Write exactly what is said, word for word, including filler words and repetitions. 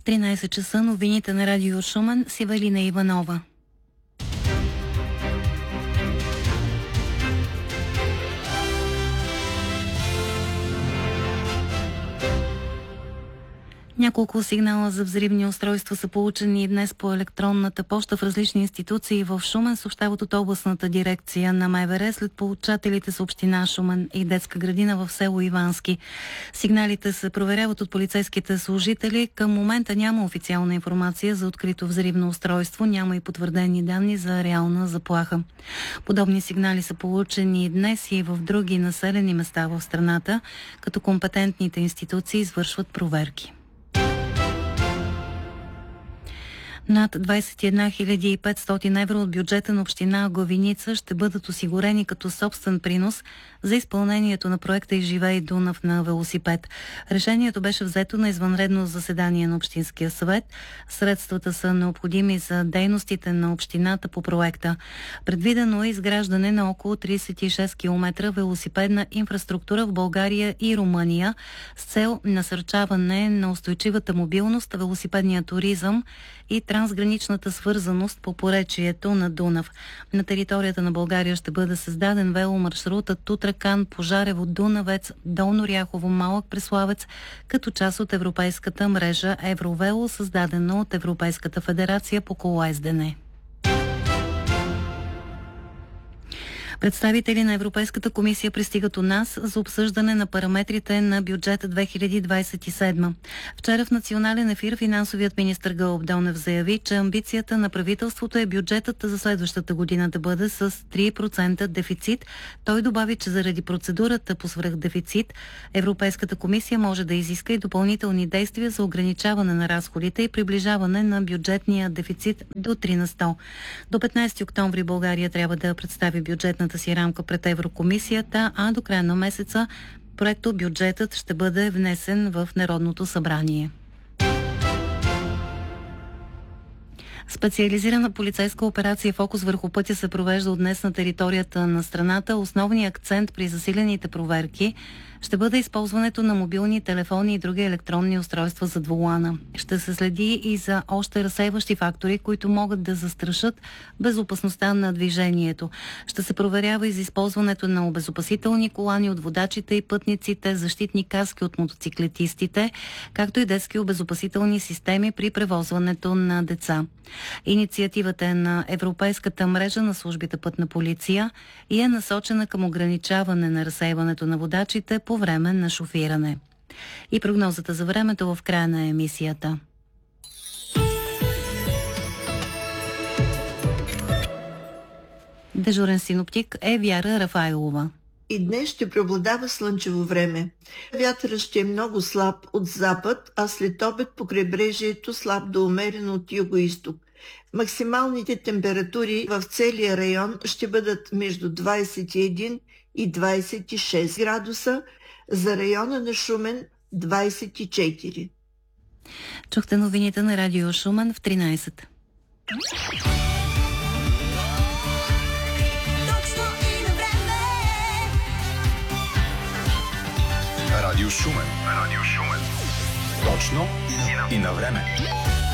тринайсет часа новините на Радио Шумен с Ивелина Иванова. Няколко сигнала за взривни устройства са получени днес по електронната поща в различни институции в Шумен, съобщават от областната дирекция на МВР след получателите с община Шумен и детска градина в село Ивански. Сигналите се проверяват от полицейските служители. Към момента няма официална информация за открито взривно устройство, няма и потвърдени данни за реална заплаха. Подобни сигнали са получени днес и в други населени места в страната, като компетентните институции извършват проверки. Над двайсет и една хиляди и петстотин евро от бюджета на община Главиница ще бъдат осигурени като собствен принос за изпълнението на проекта "Изживей Дунав" на велосипед. Решението беше взето на извънредно заседание на Общинския съвет. Средствата са необходими за дейностите на общината по проекта. Предвидено е изграждане на около трийсет и шест километра велосипедна инфраструктура в България и Румъния с цел насърчаване на устойчивата мобилност, велосипедния туризъм и трансграничната свързаност по поречието на Дунав. На територията на България ще бъде създаден веломаршрутът Тутракан, Пожарево, Дунавец, Долно Ряхово, Малък Преславец, като част от европейската мрежа Евровело, създадена от Европейската федерация по колоездене. Представители на Европейската комисия пристигат у нас за обсъждане на параметрите на бюджета две хиляди двайсет и седма. Вчера в национален ефир финансовият министър Гълъб Донев заяви, че амбицията на правителството е бюджетът за следващата година да бъде с три процента дефицит. Той добави, че заради процедурата по свръхдефицит Европейската комисия може да изиска и допълнителни действия за ограничаване на разходите и приближаване на бюджетния дефицит до три на сто. До петнайсети октомври България трябва да представи бюджетната си рамка пред Еврокомисията, а до края на месеца проекто бюджетът ще бъде внесен в Народното събрание. Специализирана полицейска операция "Фокус върху пътя" се провежда от днес на територията на страната. Основният акцент при засилените проверки ще бъде използването на мобилни телефони и други електронни устройства зад волана. Ще се следи и за още разсейващи фактори, които могат да застрашат безопасността на движението. Ще се проверява и за използването на обезопасителни колани от водачите и пътниците, защитни каски от мотоциклетистите, както и детски обезопасителни системи при превозването на деца. Инициативата е на Европейската мрежа на службите пътна полиция и е насочена към ограничаване на разсейването на водачите по време на шофиране. И прогнозата за времето в края на емисията. Дежурен синоптик е Вяра Рафайлова. И днес ще преобладава слънчево време. Вятърът ще е много слаб от запад, а след обед по крайбрежието слаб до умерен от юго-изток. Максималните температури в целия район ще бъдат между двайсет и един и двайсет и шест градуса, за района на Шумен двайсет и четири. Чухте новините на Радио Шумен в тринайсет. Радио Шумен. Радио Шумен. Точно и на време.